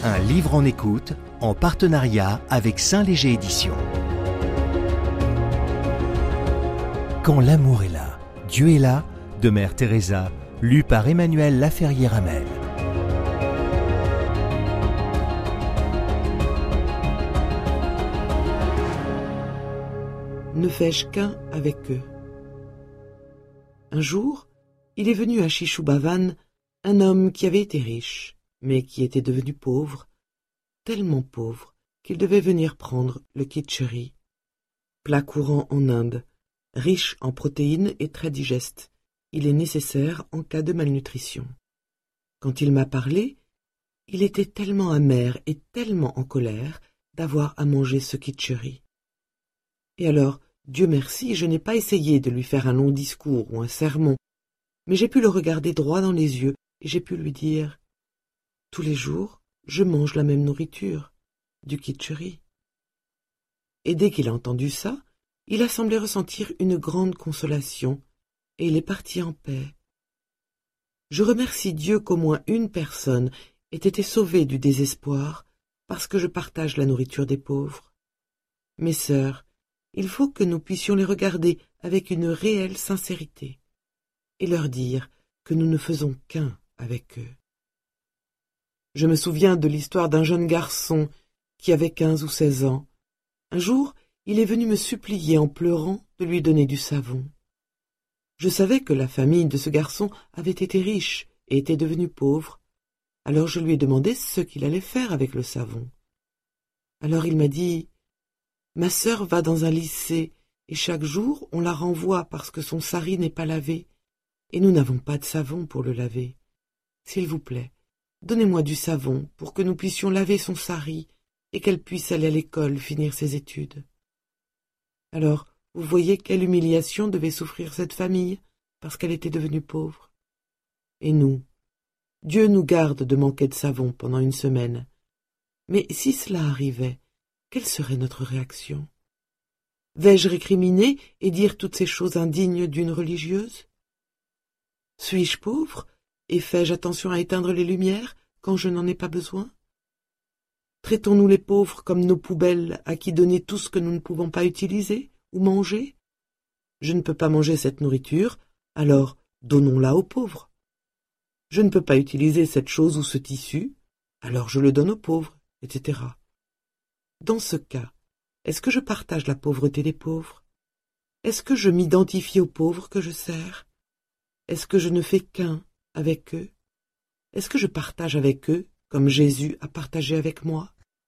Un livre en écoute, en partenariat avec Saint-Léger Éditions. Quand l'amour est là, Dieu est là, de Mère Teresa, lu par Emmanuel Laferrière-Hamel. Ne fais-je qu'un avec eux. Un jour, il est venu à Shishoubavan un homme qui avait été riche, mais qui était devenu pauvre, tellement pauvre qu'il devait venir prendre le kitcheri, plat courant en Inde, riche en protéines et très digeste. Il est nécessaire en cas de malnutrition. Quand il m'a parlé, il était tellement amer et tellement en colère d'avoir à manger ce kitcheri. Et alors, Dieu merci, je n'ai pas essayé de lui faire un long discours ou un sermon, mais j'ai pu le regarder droit dans les yeux et j'ai pu lui dire « Tous les jours, je mange la même nourriture, du kitcheri. » Et dès qu'il a entendu ça, il a semblé ressentir une grande consolation et il est parti en paix. Je remercie Dieu qu'au moins une personne ait été sauvée du désespoir parce que je partage la nourriture des pauvres. Mes sœurs, il faut que nous puissions les regarder avec une réelle sincérité et leur dire que nous ne faisons qu'un avec eux. Je me souviens de l'histoire d'un jeune garçon qui avait 15 ou 16 ans. Un jour, il est venu me supplier en pleurant de lui donner du savon. Je savais que la famille de ce garçon avait été riche et était devenue pauvre, alors je lui ai demandé ce qu'il allait faire avec le savon. Alors il m'a dit « Ma sœur va dans un lycée et chaque jour on la renvoie parce que son sari n'est pas lavé et nous n'avons pas de savon pour le laver. S'il vous plaît, donnez-moi du savon pour que nous puissions laver son sari et qu'elle puisse aller à l'école finir ses études. » Alors, vous voyez quelle humiliation devait souffrir cette famille parce qu'elle était devenue pauvre. Et nous, Dieu nous garde de manquer de savon pendant une semaine. Mais si cela arrivait, quelle serait notre réaction? Vais-je récriminer et dire toutes ces choses indignes d'une religieuse? Suis-je pauvre et fais-je attention à éteindre les lumières quand je n'en ai pas besoin? Traitons-nous les pauvres comme nos poubelles à qui donner tout ce que nous ne pouvons pas utiliser ou manger? Je ne peux pas manger cette nourriture, alors donnons-la aux pauvres. Je ne peux pas utiliser cette chose ou ce tissu, alors je le donne aux pauvres, etc. Dans ce cas, est-ce que je partage la pauvreté des pauvres? Est-ce que je m'identifie aux pauvres que je sers? Est-ce que je ne fais qu'un avec eux? Est-ce que je partage avec eux comme Jésus a partagé avec moi?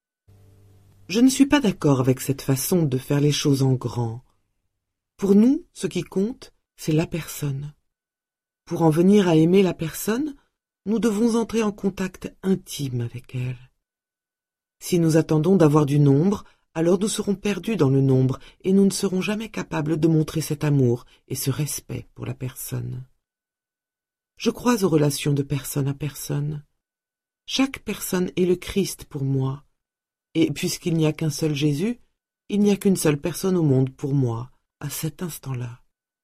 Je ne suis pas d'accord avec cette façon de faire les choses en grand. Pour nous, ce qui compte, c'est la personne. Pour en venir à aimer la personne, nous devons entrer en contact intime avec elle. Si nous attendons d'avoir du nombre, alors nous serons perdus dans le nombre et nous ne serons jamais capables de montrer cet amour et ce respect pour la personne. Je crois aux relations de personne à personne. Chaque personne est le Christ pour moi. Et puisqu'il n'y a qu'un seul Jésus, il n'y a qu'une seule personne au monde pour moi, à cet instant-là.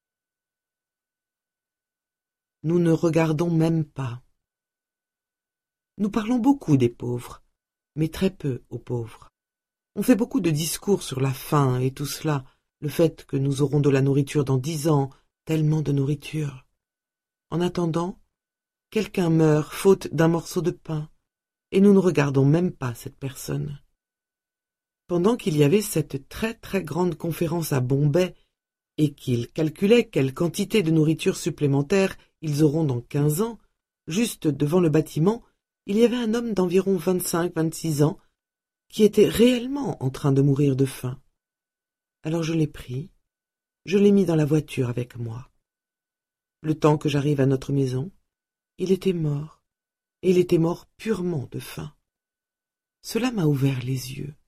Nous ne regardons même pas. Nous parlons beaucoup des pauvres, mais très peu aux pauvres. On fait beaucoup de discours sur la faim et tout cela, le fait que nous aurons de la nourriture dans 10 ans, tellement de nourriture. En attendant, quelqu'un meurt faute d'un morceau de pain, et nous ne regardons même pas cette personne. Pendant qu'il y avait cette très très grande conférence à Bombay et qu'ils calculaient quelle quantité de nourriture supplémentaire ils auront dans 15 ans, juste devant le bâtiment, il y avait un homme d'environ 25-26 ans qui était réellement en train de mourir de faim. Alors je l'ai pris, je l'ai mis dans la voiture avec moi. Le temps que j'arrive à notre maison, il était mort, et il était mort purement de faim. Cela m'a ouvert les yeux.